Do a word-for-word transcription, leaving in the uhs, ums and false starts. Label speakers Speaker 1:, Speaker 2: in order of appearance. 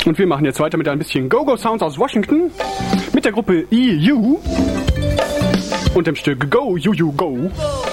Speaker 1: Und wir machen jetzt weiter mit ein bisschen Go-Go-Sounds aus Washington mit der Gruppe E U und dem Stück Go, You, You, Go.